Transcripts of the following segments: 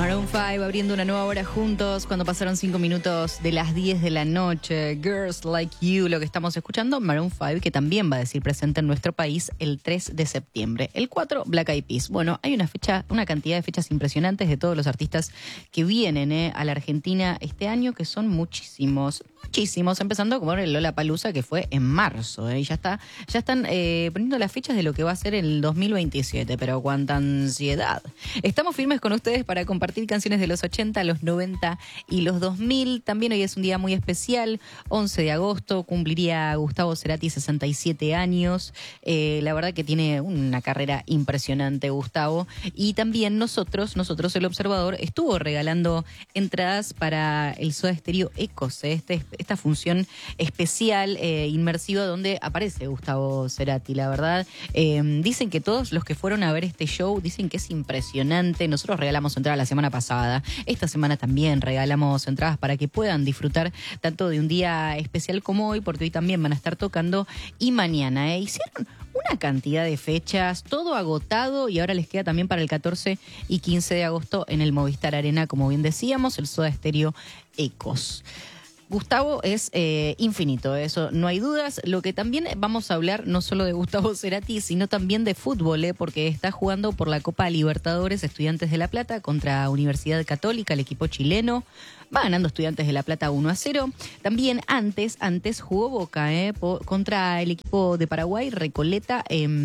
Maroon 5 abriendo una nueva hora juntos cuando pasaron 5 minutos de las 10 de la noche. Girls Like You, lo que estamos escuchando. Maroon 5, que también va a decir presente en nuestro país el 3 de septiembre. El 4, Black Eyed Peas. Bueno, hay una cantidad de fechas impresionantes de todos los artistas que vienen a la Argentina este año, que son muchísimos, empezando con el Lollapalooza, que fue en marzo. Y ya están poniendo las fechas de lo que va a ser el 2027, pero cuánta ansiedad. Estamos firmes con ustedes para compartir canciones de los 80, los 90 y los 2000. También hoy es un día muy especial, 11 de agosto, cumpliría Gustavo Cerati 67 años. La verdad que tiene una carrera impresionante Gustavo. Y también nosotros, el Observador, estuvo regalando entradas para el Soda Stereo Ecos, esta función especial, inmersiva, donde aparece Gustavo Cerati. La verdad, dicen que todos los que fueron a ver este show dicen que es impresionante. Nosotros regalamos entradas la semana pasada. Esta semana también regalamos entradas para que puedan disfrutar tanto de un día especial como hoy, porque hoy también van a estar tocando, y mañana. Hicieron una cantidad de fechas, todo agotado, y ahora les queda también para el 14 y 15 de agosto en el Movistar Arena, como bien decíamos, el Soda Stereo Ecos. Gustavo es infinito, eso no hay dudas. Lo que también vamos a hablar, no solo de Gustavo Cerati, sino también de fútbol, porque está jugando por la Copa Libertadores Estudiantes de La Plata contra Universidad Católica, el equipo chileno. Va ganando Estudiantes de La Plata 1-0. También antes jugó Boca contra el equipo de Paraguay, Recoleta.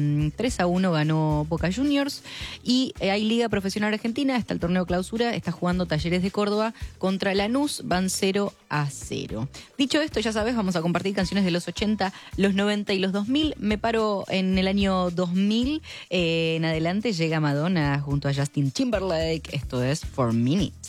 3-1 ganó Boca Juniors. Y hay Liga Profesional Argentina, está el torneo clausura, está jugando Talleres de Córdoba contra Lanús, van 0-0. Dicho esto, ya sabes, vamos a compartir canciones de los 80, los 90 y los 2000. Me paro en el año 2000. En adelante llega Madonna junto a Justin Timberlake. Esto es 4 Minutes.